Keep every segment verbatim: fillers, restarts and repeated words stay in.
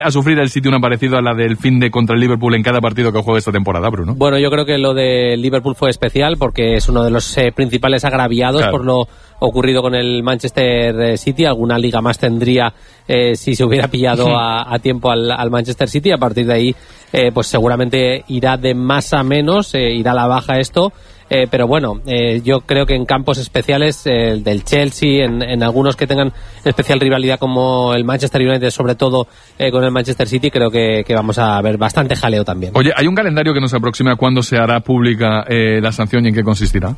a sufrir el City una parecida a la del fin de contra el Liverpool en cada partido que juegue esta temporada, Bruno? Bueno, yo creo que lo de Liverpool fue especial porque es uno de los eh, principales agraviados claro. por lo ocurrido con el Manchester City. Alguna liga más tendría eh, si se hubiera pillado sí. a, a tiempo al, al Manchester City. A partir de ahí, eh, pues seguramente irá de más a menos, eh, irá a la baja esto. Eh, pero bueno, eh, yo creo que en campos especiales, eh, el del Chelsea, en, en algunos que tengan especial rivalidad como el Manchester United, sobre todo eh, con el Manchester City, creo que, que vamos a ver bastante jaleo también. Oye, ¿hay un calendario que nos aproxima cuándo se hará pública eh, la sanción y en qué consistirá?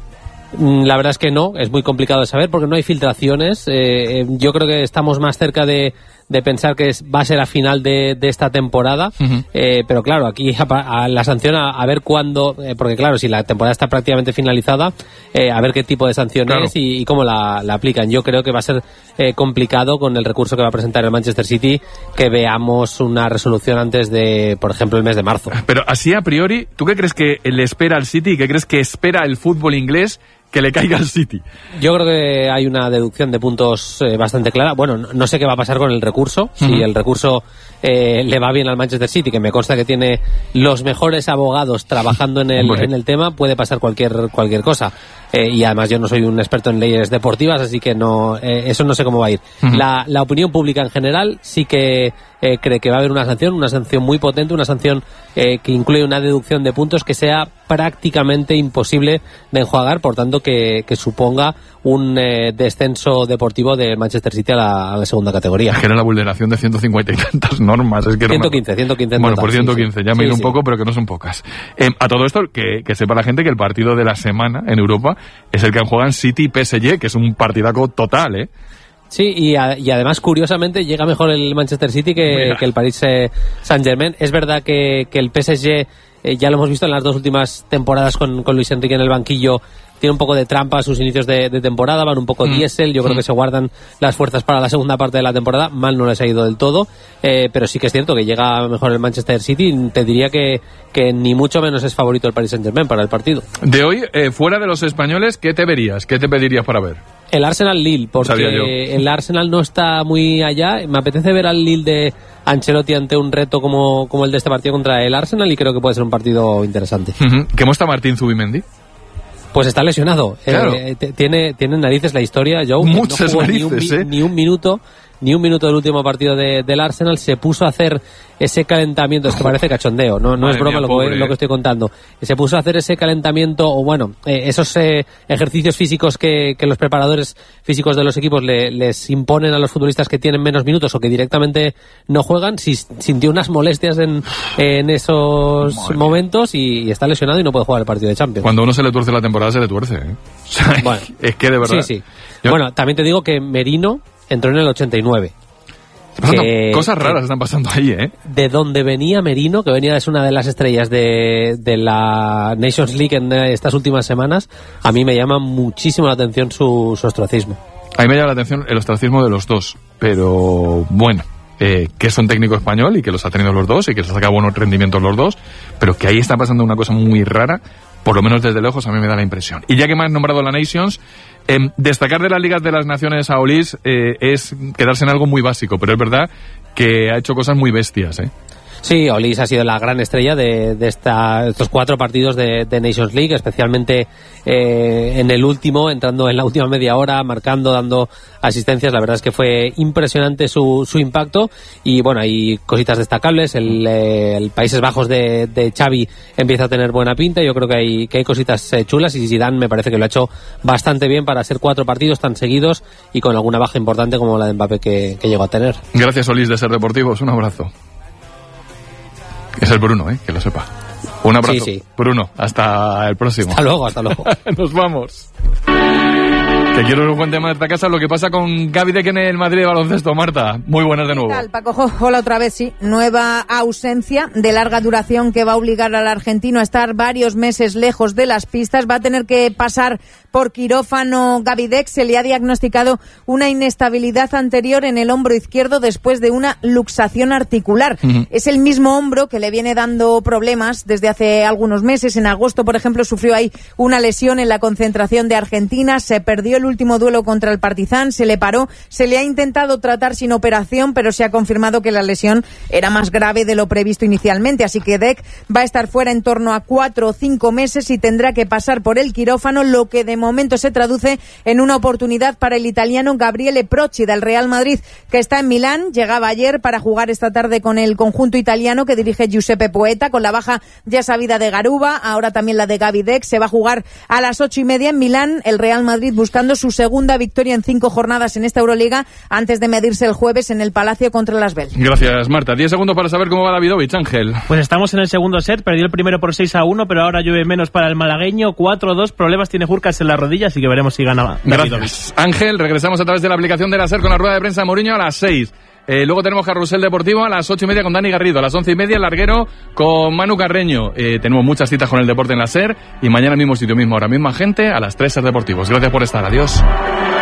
La verdad es que no, es muy complicado de saber porque no hay filtraciones. Eh, eh, yo creo que estamos más cerca de, de pensar que es, va a ser a final de, de esta temporada, uh-huh. eh, pero claro, aquí a, a la sanción a, a ver cuándo, eh, porque claro, si la temporada está prácticamente finalizada, eh, a ver qué tipo de sanción claro. es y, y cómo la, la aplican. Yo creo que va a ser eh, complicado con el recurso que va a presentar el Manchester City que veamos una resolución antes de, por ejemplo, el mes de marzo. Pero así a priori, ¿tú qué crees que le espera al City y qué crees que espera el fútbol inglés que le caiga al City? Yo creo que hay una deducción de puntos eh, bastante clara. Bueno, no, no sé qué va a pasar con el recurso. Uh-huh. Si el recurso eh, le va bien al Manchester City, que me consta que tiene los mejores abogados trabajando en el, en el tema, puede pasar cualquier cualquier cosa. Eh, y además yo no soy un experto en leyes deportivas, así que no eh, eso no sé cómo va a ir. Uh-huh. La, la opinión pública en general sí que eh, cree que va a haber una sanción, una sanción muy potente, una sanción eh, que incluye una deducción de puntos que sea prácticamente imposible de enjuagar, por tanto que, que suponga un eh, descenso deportivo de Manchester City a la, a la segunda categoría. Es que era la vulneración de ciento cincuenta y tantas normas. Es que ciento quince, ciento quince. Bueno, total, por ciento quince, sí, ya me sí, sí, un sí. poco, pero que no son pocas. Eh, a todo esto, que, que sepa la gente que el partido de la semana en Europa es el que juegan City y P S G, que es un partidaco total, ¿eh? Sí, y, a, y además, curiosamente, llega mejor el Manchester City que, que el Paris eh, Saint-Germain. Es verdad que, que el P S G, eh, ya lo hemos visto en las dos últimas temporadas con, con Luis Enrique en el banquillo, tiene un poco de trampa a sus inicios de, de temporada, van un poco mm. diésel, yo creo mm. que se guardan las fuerzas para la segunda parte de la temporada, mal no les ha ido del todo, eh, pero sí que es cierto que llega mejor el Manchester City, te diría que, que ni mucho menos es favorito el Paris Saint-Germain para el partido. De hoy, eh, fuera de los españoles, ¿qué te verías? ¿Qué te pedirías para ver? El Arsenal-Lille, porque el Arsenal no está muy allá. Me apetece ver al Lille de Ancelotti ante un reto como, como el de este partido contra el Arsenal y creo que puede ser un partido interesante. Uh-huh. ¿Cómo está Martín Zubimendi? Pues está lesionado. Claro. Eh, t- tiene, tiene narices la historia, Joe. Muchas no jugó narices, ni un, ¿eh? Ni un minuto, ni un minuto del último partido de, del Arsenal. Se puso a hacer ese calentamiento, es que parece cachondeo, no, no es broma mía, lo, que, lo que estoy contando. Se puso a hacer ese calentamiento, o bueno, eh, esos eh, ejercicios físicos que, que los preparadores físicos de los equipos le, les imponen a los futbolistas que tienen menos minutos o que directamente no juegan. Si, sintió unas molestias en, en esos Madre momentos y, y está lesionado y no puede jugar el partido de Champions. Cuando uno se le tuerce la temporada, se le tuerce, ¿eh? O sea, bueno, es que de verdad. Sí, sí. Yo... Bueno, también te digo que Merino entró en el ochenta y nueve. Que, cosas raras que, están pasando ahí, ¿eh? De donde venía Merino, que venía es una de las estrellas de, de la Nations League en estas últimas semanas, a mí me llama muchísimo la atención su, su ostracismo. A mí me llama la atención el ostracismo de los dos, pero bueno, eh, que es un técnico español y que los ha tenido los dos y que les ha sacado buenos rendimientos los dos, pero que ahí está pasando una cosa muy rara, por lo menos desde lejos a mí me da la impresión. Y ya que me has nombrado la Nations, eh, destacar de las ligas de las naciones a Olis eh, es quedarse en algo muy básico, pero es verdad que ha hecho cosas muy bestias, ¿eh? Sí, Olis ha sido la gran estrella de, de esta, estos cuatro partidos de, de Nations League, especialmente eh, en el último, entrando en la última media hora, marcando, dando asistencias. La verdad es que fue impresionante su, su impacto y bueno, hay cositas destacables. El, eh, el Países Bajos de, de Xavi empieza a tener buena pinta. Yo creo que hay, que hay cositas eh, chulas y Zidane me parece que lo ha hecho bastante bien para ser cuatro partidos tan seguidos y con alguna baja importante como la de Mbappé que, que llegó a tener. Gracias, Olis, de Ser Deportivos. Un abrazo. Es el Bruno, ¿eh? Que lo sepa. Un abrazo. Sí, sí. Bruno, hasta el próximo. Hasta luego, hasta luego. Nos vamos. Que quiero un buen tema de esta casa, lo que pasa con Gaby Deck en el Madrid de baloncesto. Marta, muy buenas de nuevo. ¿Qué tal, Paco? Hola otra vez, sí. Nueva ausencia de larga duración que va a obligar al argentino a estar varios meses lejos de las pistas. Va a tener que pasar por quirófano Gaby Deck. Se le ha diagnosticado una inestabilidad anterior en el hombro izquierdo después de una luxación articular. Uh-huh. Es el mismo hombro que le viene dando problemas desde hace algunos meses. En agosto, por ejemplo, sufrió ahí una lesión en la concentración de Argentina. Se perdió el el último duelo contra el Partizan, se le paró, se le ha intentado tratar sin operación, pero se ha confirmado que la lesión era más grave de lo previsto inicialmente, así que Dec va a estar fuera en torno a cuatro o cinco meses y tendrá que pasar por el quirófano, lo que de momento se traduce en una oportunidad para el italiano Gabriele Procci del Real Madrid, que está en Milán, llegaba ayer para jugar esta tarde con el conjunto italiano que dirige Giuseppe Poeta, con la baja ya sabida de Garuba, ahora también la de Gavi Dec. Se va a jugar a las ocho y media en Milán, el Real Madrid buscando su segunda victoria en cinco jornadas en esta Euroliga, antes de medirse el jueves en el Palacio contra el Asbel. Gracias, Marta. Diez segundos para saber cómo va Davidovich, Ángel. Pues estamos en el segundo set, perdió el primero por seis a uno, pero ahora llueve menos para el malagueño, cuatro dos, problemas tiene Jurkas en la rodilla, así que veremos si gana Davidovich. Gracias, Ángel. Regresamos a través de la aplicación de la SER con la rueda de prensa de Mourinho a las seis. Eh, luego tenemos Carrusel Deportivo a las ocho y media con Dani Garrido, a las once y media el larguero con Manu Carreño. Eh, tenemos muchas citas con el deporte en la SER y mañana mismo sitio mismo, ahora misma gente, a las tres SER Deportivos. Gracias por estar, adiós.